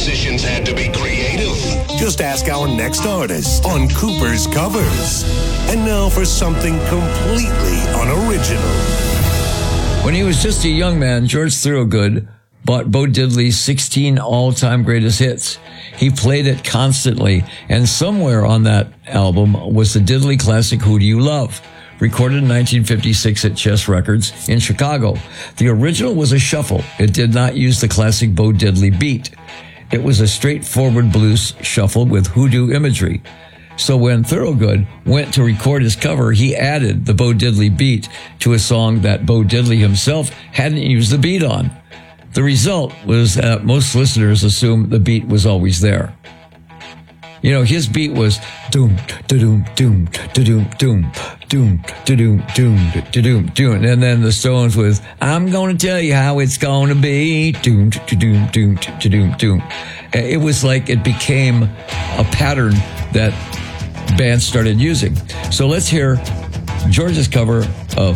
musicians had to be creative. Just ask our next artist on Cooper's Covers. And now for something completely unoriginal. When he was just a young man, George Thorogood bought Bo Diddley's 16 all-time greatest hits. He played it constantly, and somewhere on that album was the Diddley classic Who Do You Love, recorded in 1956 at Chess Records in Chicago. The original was a shuffle. It did not use the classic Bo Diddley beat. It was a straightforward blues shuffle with hoodoo imagery. So when Thorogood went to record his cover, he added the Bo Diddley beat to a song that Bo Diddley himself hadn't used the beat on. The result was that most listeners assumed the beat was always there. You know, his beat was doom, da-doom, doom, da-doom, doom, doom, da-doom, doom, da-doom, doom. And then the Stones was, I'm going to tell you how it's going to be, doom, da-doom, doom, da-doom, doom. It was like it became a pattern that bands started using. So let's hear George's cover of